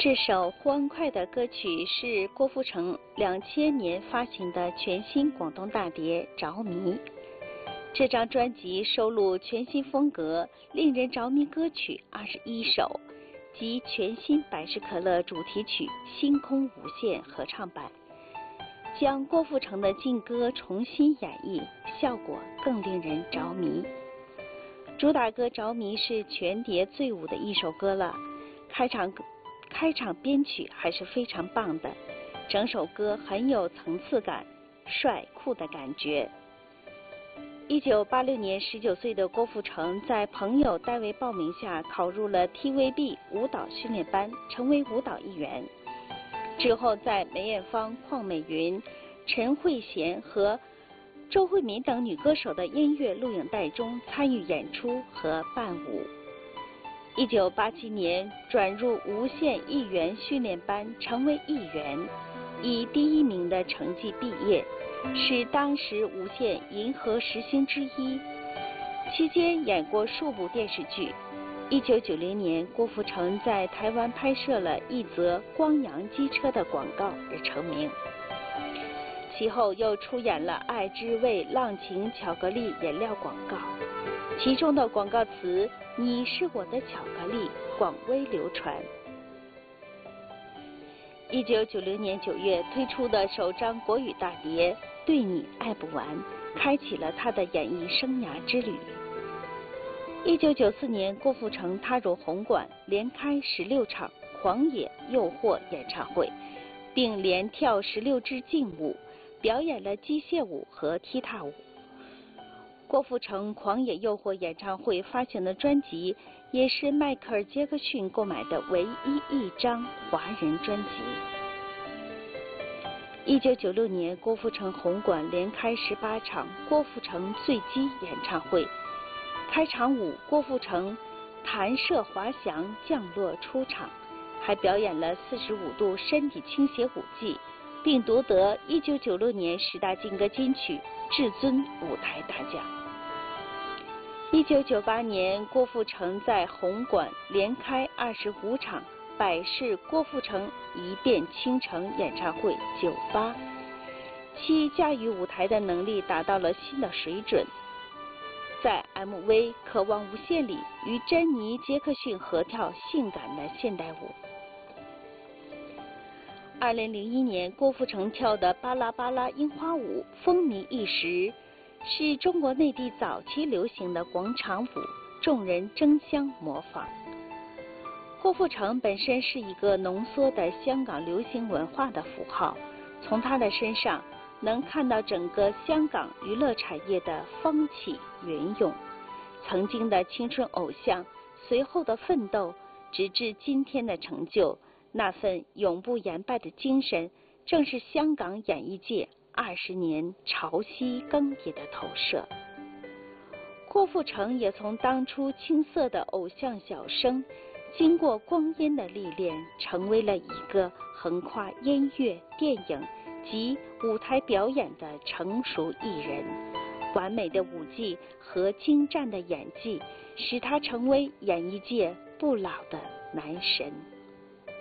这首欢快的歌曲是郭富城2000年发行的全新广东大碟《着迷》。这张专辑收录全新风格、令人着迷歌曲21首及全新百事可乐主题曲《星空无限》合唱版，将郭富城的劲歌重新演绎，效果更令人着迷。主打歌《着迷》是全碟最舞的一首歌了，开场编曲还是非常棒的，整首歌很有层次感，帅酷的感觉。1986年，19岁的郭富城在朋友代为报名下考入了 TVB 舞蹈训练班，成为舞蹈一员。之后在梅艳芳、邝美云、陈慧娴和周慧敏等女歌手的音乐录影带中参与演出和伴舞。1987年转入无线艺员训练班，成为艺员，以第1名的成绩毕业，是当时无线银河10星之一。期间演过数部电视剧。1990年，郭富城在台湾拍摄了一则光阳机车的广告而成名。其后又出演了爱之味浪情巧克力饮料广告，其中的广告词“你是我的巧克力”广为流传。1990年9月推出的首张国语大碟《对你爱不完》，开启了他的演艺生涯之旅。1994年，郭富城踏入红馆，连开16场《狂野诱惑》演唱会，并连跳16支劲舞，表演了机械舞和踢踏舞。郭富城《狂野诱惑》演唱会发行的专辑，也是迈克尔·杰克逊购买的唯一一张华人专辑。1996年，郭富城红馆连开18场郭富城醉击演唱会，开场舞郭富城弹射滑翔降落出场，还表演了45度身体倾斜舞技，并夺得1996年10大劲歌金曲至尊舞台大奖。1998年，郭富城在红馆连开25场百事郭富城一变倾城演唱会酒吧，其驾驭舞台的能力达到了新的水准。在 MV《渴望无限》里，与珍妮·杰克逊合跳性感的现代舞。2001年，郭富城跳的巴拉巴拉樱花舞风靡一时，是中国内地早期流行的广场舞，众人争相模仿。郭富城本身是一个浓缩的香港流行文化的符号，从他的身上能看到整个香港娱乐产业的风起云涌，曾经的青春偶像，随后的奋斗，直至今天的成就，那份永不言败的精神，正是香港演艺界20年潮汐更迭的投射。郭富城也从当初青涩的偶像小生，经过光阴的历练，成为了一个横跨音乐、电影及舞台表演的成熟艺人。完美的舞技和精湛的演技，使他成为演艺界不老的男神。